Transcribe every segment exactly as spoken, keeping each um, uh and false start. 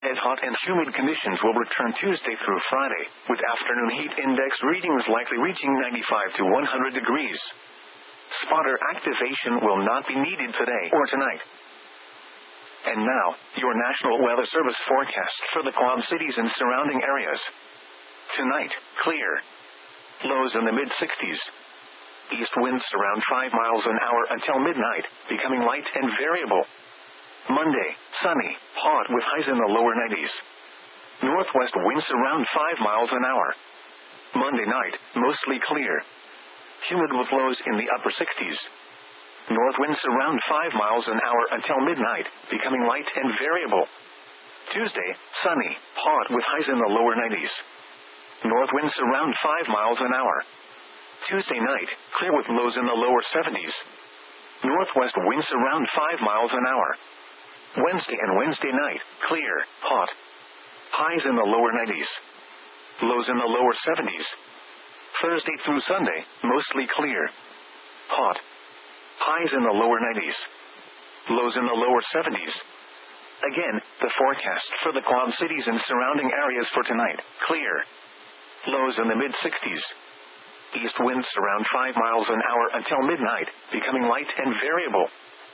And hot and humid conditions will return Tuesday through Friday, with afternoon heat index readings likely reaching ninety-five to one hundred degrees. Spotter activation will not be needed today or tonight. And now, your National Weather Service forecast for the Quad Cities and surrounding areas. Tonight, clear. Lows in the mid-sixties. East winds around five miles an hour until midnight, becoming light and variable. Monday, sunny, hot with highs in the lower nineties. Northwest winds around five miles an hour. Monday night, mostly clear. Humid with lows in the upper sixties. North winds around five miles an hour until midnight, becoming light and variable. Tuesday, sunny, hot with highs in the lower nineties. North winds around five miles an hour. Tuesday night, clear with lows in the lower seventies. Northwest winds around five miles an hour. Wednesday and Wednesday night, clear, hot. Highs in the lower nineties. Lows in the lower seventies. Thursday through Sunday, mostly clear. Hot. Highs in the lower nineties. Lows in the lower seventies. Again, the forecast for the Quad Cities and surrounding areas for tonight, clear. Lows in the mid-sixties. East winds around five miles an hour until midnight, becoming light and variable.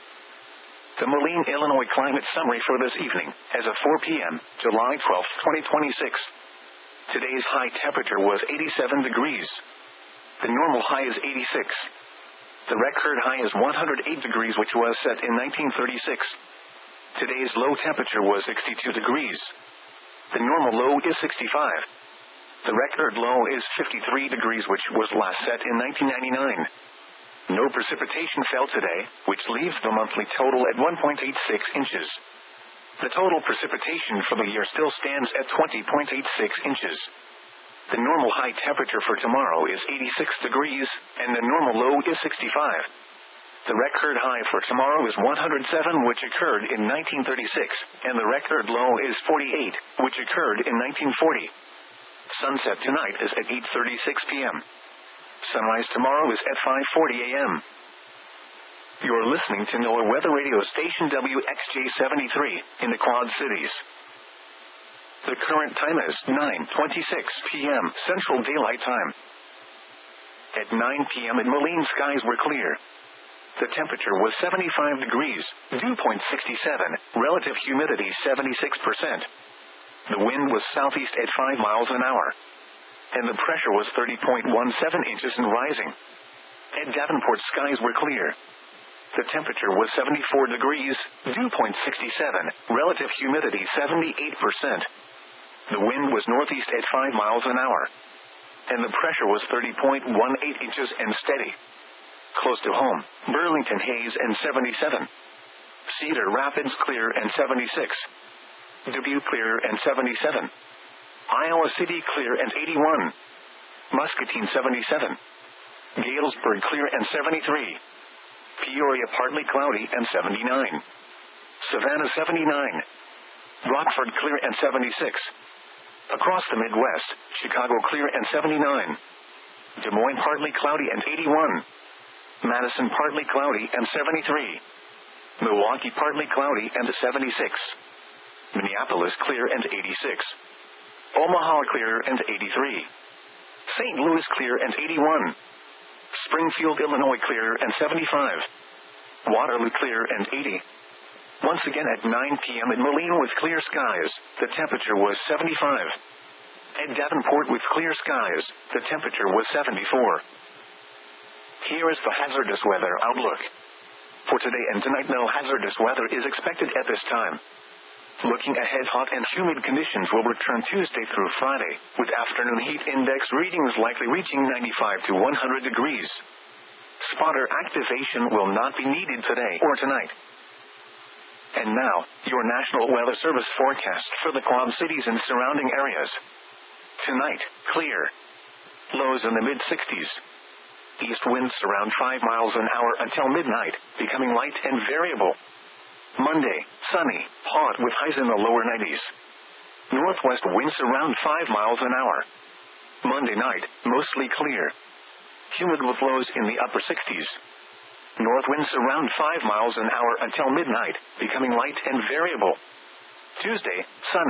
The Moline, Illinois climate summary for this evening, as of four p.m., July twelfth, twenty twenty-six. Today's high temperature was eighty-seven degrees. The normal high is eighty-six. The record high is one hundred eight degrees, which was set in nineteen thirty-six. Today's low temperature was sixty-two degrees. The normal low is sixty-five. The record low is fifty-three degrees, which was last set in nineteen ninety-nine. No precipitation fell today, which leaves the monthly total at one point eight six inches. The total precipitation for the year still stands at twenty point eight six inches. The normal high temperature for tomorrow is eighty-six degrees, and the normal low is sixty-five. The record high for tomorrow is one hundred seven, which occurred in nineteen thirty-six, and the record low is forty-eight, which occurred in nineteen forty. Sunset tonight is at eight thirty-six p.m. Sunrise tomorrow is at five forty a.m. You're listening to NOAA Weather Radio Station W X J seventy-three in the Quad Cities. The current time is nine twenty-six p.m. Central Daylight Time. At nine p.m. in Moline, skies were clear. The temperature was seventy-five degrees, dew point sixty-seven, relative humidity seventy-six percent. The wind was southeast at five miles an hour. And the pressure was thirty point one seven inches and rising. At Davenport, skies were clear. The temperature was seventy-four degrees, dew point sixty-seven, relative humidity seventy-eight percent. The wind was northeast at five miles an hour. And the pressure was thirty point one eight inches and steady. Close to home, Burlington haze and seventy-seven. Cedar Rapids clear and seventy-six. Dubuque clear and seventy-seven. Iowa City clear and eighty-one. Muscatine seventy-seven. Galesburg clear and seventy-three. Peoria partly cloudy and seventy-nine. Savannah seventy-nine. Rockford clear and seventy-six. Across the Midwest, Chicago clear and seventy-nine. Des Moines partly cloudy and eighty-one. Madison partly cloudy and seventy-three. Milwaukee partly cloudy and seventy-six. Minneapolis clear and eighty-six. Omaha clear and eighty-three. Saint Louis clear and eighty-one. Springfield, Illinois clear and seventy-five. Waterloo clear and eighty. Once again at nine p.m. in Moline with clear skies, the temperature was seventy-five. At Davenport with clear skies, the temperature was seventy-four. Here is the hazardous weather outlook. For today and tonight, no hazardous weather is expected at this time. Looking ahead, hot and humid conditions will return Tuesday through Friday, with afternoon heat index readings likely reaching ninety-five to one hundred degrees. Spotter activation will not be needed today or tonight. And now, your National Weather Service forecast for the Quad Cities and surrounding areas. Tonight, clear. Lows in the mid-sixties. East winds around five miles an hour until midnight, becoming light and variable. Monday, sunny, hot with highs in the lower nineties. Northwest winds around five miles an hour. Monday night, mostly clear. Humid with lows in the upper sixties. North winds around five miles an hour until midnight, becoming light and variable. Tuesday, sunny.